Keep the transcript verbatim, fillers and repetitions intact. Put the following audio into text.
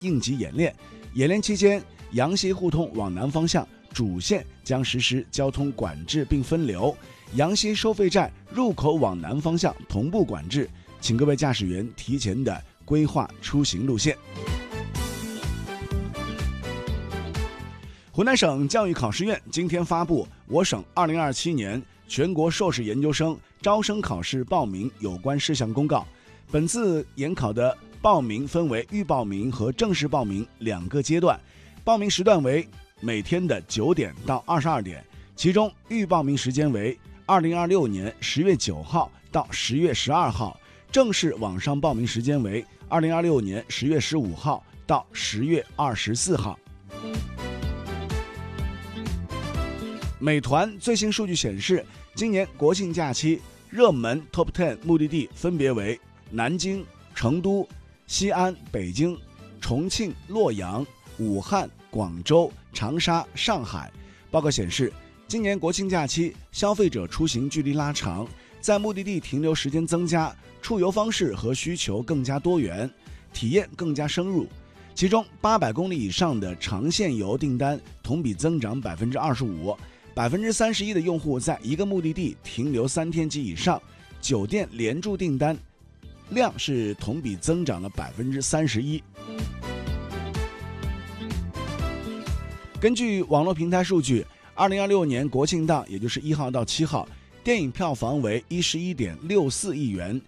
应急演练。演练期间，杨溪互通往南方向主线将实施交通管制并分流，杨溪收费站入口往南方向同步管制，请各位驾驶员提前的规划出行路线。湖南省教育考试院今天发布我省二零二七年全国硕士研究生招生考试报名有关事项公告。本次研考的报名分为预报名和正式报名两个阶段，报名时段为每天的九点到二十二点，其中预报名时间为二零二六年十月九号到十月十二号，正式网上报名时间为二零二六年十月十五号到十月二十四号。美团最新数据显示，今年国庆假期热门 Top 十 目的地分别为南京、成都、西安、北京、重庆、洛阳、武汉、广州、长沙、上海。报告显示，今年国庆假期消费者出行距离拉长，在目的地停留时间增加，出游方式和需求更加多元，体验更加深入。其中八百公里以上的长线游订单同比增长 百分之二十五， 百分之三十一 的用户在一个目的地停留三天及以上，酒店连住订单量是同比增长了 百分之三十一。根据网络平台数据，二零二六年国庆档，也就是一号到七号，电影票房为 一十一点六四亿元，